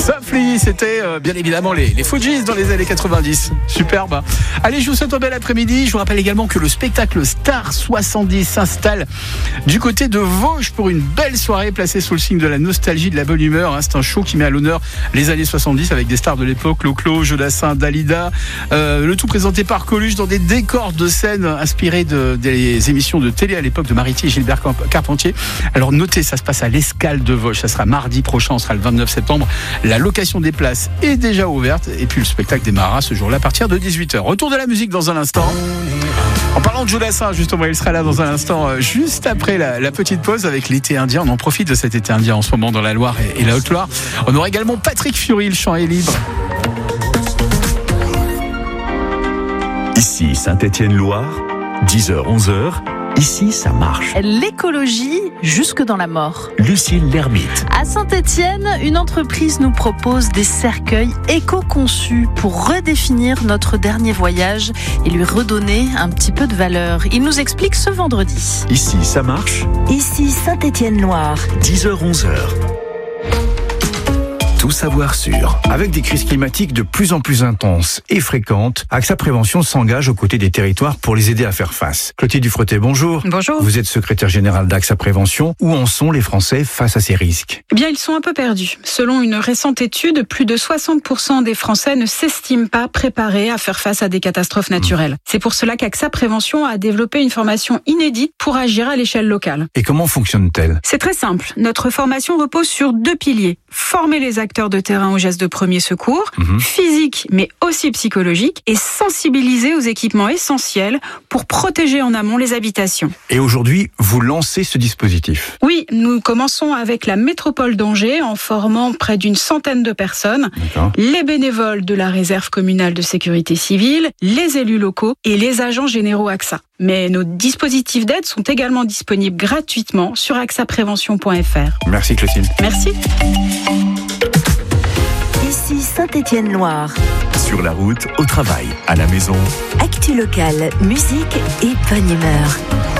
Softly, c'était bien évidemment les Fujis dans les années 90. Superbe. Allez, je vous souhaite un bel après-midi. Je vous rappelle également que le spectacle Star 70 s'installe du côté de Vosges pour une belle soirée placée sous le signe de la nostalgie, de la bonne humeur. C'est un show qui met à l'honneur les années 70 avec des stars de l'époque, Loclo, Jodassin, Dalida. Le tout présenté par Coluche dans des décors de scène inspirés des émissions de télé à l'époque de Mariti et Gilbert Carpentier. Alors notez, ça se passe à l'Escale de Vosges. Ça sera mardi prochain, ce sera le 29 septembre. La location des places est déjà ouverte et puis le spectacle démarrera ce jour-là à partir de 18h. Retour de la musique dans un instant. En parlant de Jodassin, justement, il sera là dans un instant, juste après la petite pause avec l'été indien. On en profite de cet été indien en ce moment dans la Loire et la Haute-Loire. On aura également Patrick Fury, le chant est libre. Ici Saint-Étienne-Loire, 10h-11h. Ici, ça marche. L'écologie jusque dans la mort. Lucille Lermite. À Saint-Étienne, une entreprise nous propose des cercueils éco-conçus pour redéfinir notre dernier voyage et lui redonner un petit peu de valeur. Il nous explique ce vendredi. Ici, ça marche. Ici Saint-Étienne-Loire. 10h-11h. Tout savoir sur. Avec des crises climatiques de plus en plus intenses et fréquentes, AXA Prévention s'engage aux côtés des territoires pour les aider à faire face. Clotilde Dufretet, bonjour. Bonjour. Vous êtes secrétaire générale d'AXA Prévention. Où en sont les Français face à ces risques ? Eh bien, ils sont un peu perdus. Selon une récente étude, plus de 60% des Français ne s'estiment pas préparés à faire face à des catastrophes naturelles. C'est pour cela qu'AXA Prévention a développé une formation inédite pour agir à l'échelle locale. Et comment fonctionne-t-elle ? C'est très simple. Notre formation repose sur 2 piliers. Former les acteurs de terrain aux gestes de premier secours, physique mais aussi psychologique, et sensibiliser aux équipements essentiels pour protéger en amont les habitations. Et aujourd'hui, vous lancez ce dispositif ? Oui, nous commençons avec la métropole d'Angers en formant près d'une centaine de personnes, les bénévoles de la réserve communale de sécurité civile, les élus locaux et les agents généraux AXA. Mais nos dispositifs d'aide sont également disponibles gratuitement sur axaprévention.fr. Merci Clotilde. Merci. Ici Saint-Étienne-Loire. Sur la route, au travail, à la maison. Actu locale, musique et bonne humeur.